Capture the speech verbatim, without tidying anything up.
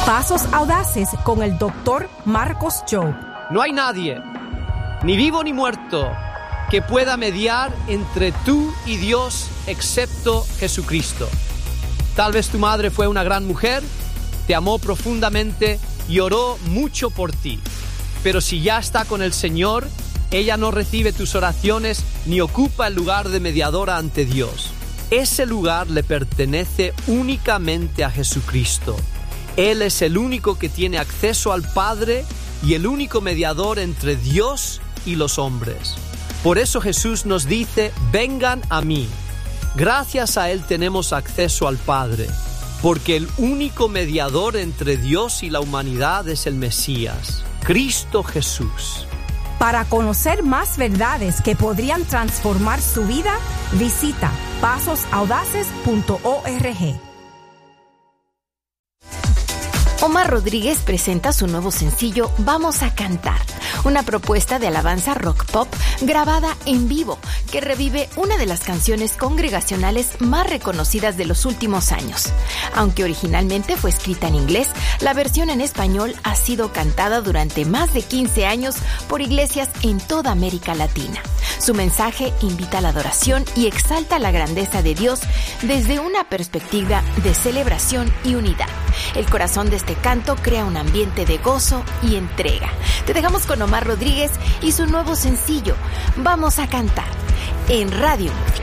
Pasos Audaces con el doctor Marcos Job. No hay nadie, ni vivo ni muerto, que pueda mediar entre tú y Dios excepto Jesucristo. Tal vez tu madre fue una gran mujer, te amó profundamente y oró mucho por ti. Pero si ya está con el Señor, ella no recibe tus oraciones ni ocupa el lugar de mediadora ante Dios. Ese lugar le pertenece únicamente a Jesucristo. Él es el único que tiene acceso al Padre y el único mediador entre Dios y los hombres. Por eso Jesús nos dice, vengan a mí. Gracias a Él tenemos acceso al Padre, porque el único mediador entre Dios y la humanidad es el Mesías, Cristo Jesús. Para conocer más verdades que podrían transformar su vida, visita pasos audaces punto org. Omar Rodríguez presenta su nuevo sencillo Vamos a Cantar, una propuesta de alabanza rock pop grabada en vivo que revive una de las canciones congregacionales más reconocidas de los últimos años. Aunque originalmente fue escrita en inglés, la versión en español ha sido cantada durante más de quince años por iglesias en toda América Latina. Su mensaje invita a la adoración y exalta la grandeza de Dios desde una perspectiva de celebración y unidad. El corazón de este canto crea un ambiente de gozo y entrega. Te dejamos con Omar Rodríguez y su nuevo sencillo, Vamos a Cantar, en Radio Música.